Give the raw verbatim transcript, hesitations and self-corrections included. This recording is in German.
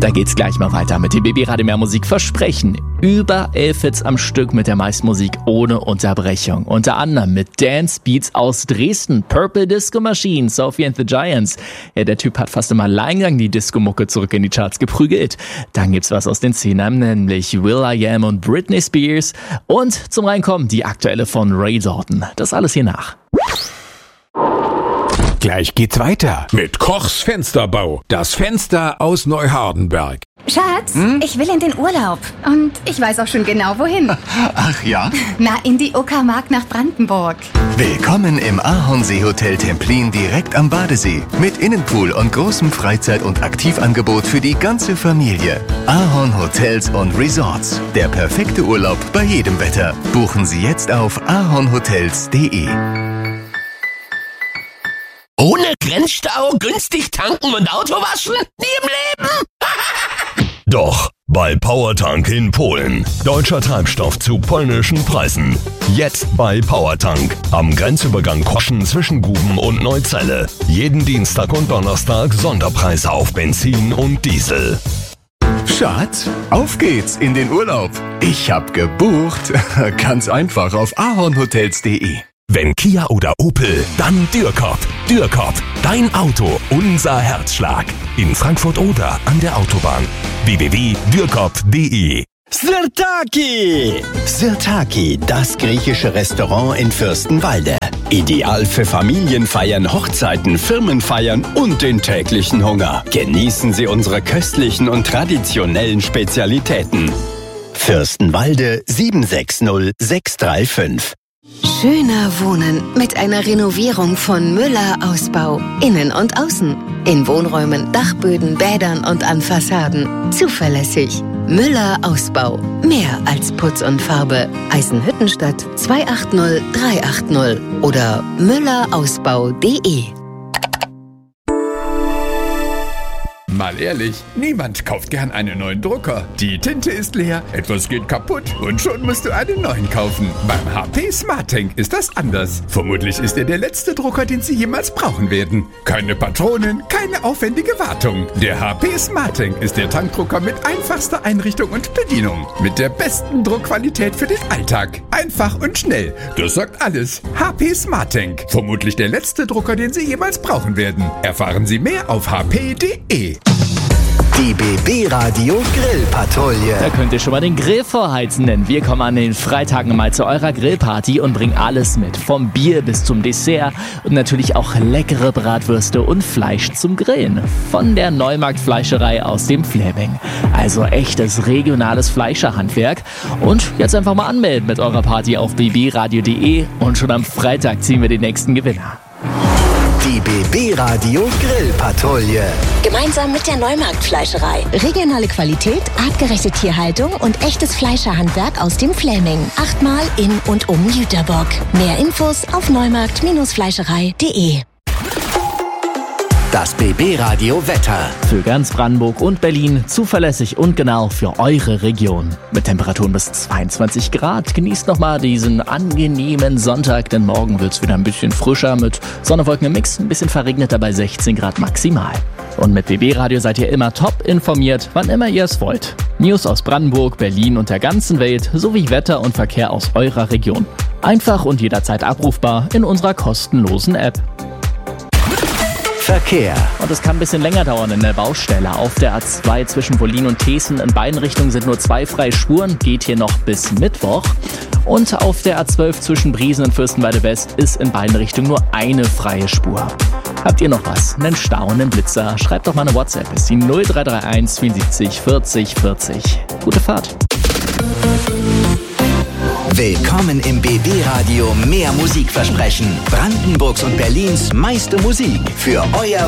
Da geht's gleich mal weiter mit dem B B Radio Mehr Musik versprechen. Über elf Hits am Stück mit der meisten Musik ohne Unterbrechung. Unter anderem mit Dance Beats aus Dresden, Purple Disco Machine, Sophie and the Giants. Ja, der Typ hat fast im Alleingang die Disco-Mucke zurück in die Charts geprügelt. Dann gibt's was aus den Zehnern, nämlich Will I Am und Britney Spears. Und zum Reinkommen die aktuelle von Ray Dalton. Das alles hier nach. Gleich geht's weiter mit Kochs Fensterbau. Das Fenster aus Neuhardenberg. Schatz, hm? ich will in den Urlaub. Und ich weiß auch schon genau, wohin. Ach ja? Na, in die Uckermark nach Brandenburg. Willkommen im Ahornsee-Hotel Templin direkt am Badesee. Mit Innenpool und großem Freizeit- und Aktivangebot für die ganze Familie. Ahorn Hotels und Resorts. Der perfekte Urlaub bei jedem Wetter. Buchen Sie jetzt auf ahornhotels punkt de. Ohne Grenzstau, günstig tanken und Auto waschen? Nie im Leben! Doch, bei Powertank in Polen. Deutscher Treibstoff zu polnischen Preisen. Jetzt bei Powertank. Am Grenzübergang Koschen zwischen Guben und Neuzelle. Jeden Dienstag und Donnerstag Sonderpreise auf Benzin und Diesel. Schatz, auf geht's in den Urlaub. Ich hab gebucht. Ganz einfach auf ahornhotels punkt de. Wenn Kia oder Opel, dann Dürkop. Dürkop, dein Auto, unser Herzschlag. In Frankfurt oder an der Autobahn. w w w punkt dürkop punkt de. Sirtaki! Sirtaki, das griechische Restaurant in Fürstenwalde. Ideal für Familienfeiern, Hochzeiten, Firmenfeiern und den täglichen Hunger. Genießen Sie unsere köstlichen und traditionellen Spezialitäten. Fürstenwalde sieben sechs null sechs drei fünf. Schöner Wohnen mit einer Renovierung von Müller Ausbau. Innen und außen. In Wohnräumen, Dachböden, Bädern und an Fassaden. Zuverlässig. Müller Ausbau. Mehr als Putz und Farbe. Eisenhüttenstadt zwei acht null drei acht null oder müller ausbau punkt de. Mal ehrlich, niemand kauft gern einen neuen Drucker. Die Tinte ist leer, etwas geht kaputt und schon musst du einen neuen kaufen. Beim H P SmartTank ist das anders. Vermutlich ist er der letzte Drucker, den Sie jemals brauchen werden. Keine Patronen, keine aufwendige Wartung. Der H P SmartTank ist der Tankdrucker mit einfachster Einrichtung und Bedienung. Mit der besten Druckqualität für den Alltag. Einfach und schnell. Das sagt alles. H P SmartTank. Vermutlich der letzte Drucker, den Sie jemals brauchen werden. Erfahren Sie mehr auf h p punkt de. Die B B Radio Grillpatrouille. Da könnt ihr schon mal den Grill vorheizen, denn wir kommen an den Freitagen mal zu eurer Grillparty und bringen alles mit. Vom Bier bis zum Dessert und natürlich auch leckere Bratwürste und Fleisch zum Grillen. Von der Neumarkt-Fleischerei aus dem Fläming. Also echtes regionales Fleischerhandwerk. Und jetzt einfach mal anmelden mit eurer Party auf b b radio punkt de und schon am Freitag ziehen wir den nächsten Gewinner. Die B B Radio Grillpatrouille. Gemeinsam mit der Neumarkt-Fleischerei. Regionale Qualität, artgerechte Tierhaltung und echtes Fleischerhandwerk aus dem Fläming. Achtmal in und um Jüterbock. Mehr Infos auf neumarkt Fleischerei punkt de. Das B B Radio Wetter. Für ganz Brandenburg und Berlin zuverlässig und genau für eure Region. Mit Temperaturen bis zweiundzwanzig Grad. Genießt nochmal diesen angenehmen Sonntag, denn morgen wird's wieder ein bisschen frischer mit Sonne, Wolken im Mix, ein bisschen verregneter bei sechzehn Grad maximal. Und mit B B Radio seid ihr immer top informiert, wann immer ihr es wollt. News aus Brandenburg, Berlin und der ganzen Welt sowie Wetter und Verkehr aus eurer Region. Einfach und jederzeit abrufbar in unserer kostenlosen App. Verkehr. Und es kann ein bisschen länger dauern in der Baustelle. Auf der A zwei zwischen Wollin und Thesen in beiden Richtungen sind nur zwei freie Spuren, geht hier noch bis Mittwoch. Und auf der A zwölf zwischen Briesen und Fürstenwalde West ist in beiden Richtungen nur eine freie Spur. Habt ihr noch was? Einen Stau, einen Blitzer? Schreibt doch mal eine WhatsApp. Ist die null drei drei eins vierundsiebzig vierzig vierzig. Gute Fahrt. Willkommen im B B Radio Mehr Musik versprechen. Brandenburgs und Berlins meiste Musik für euer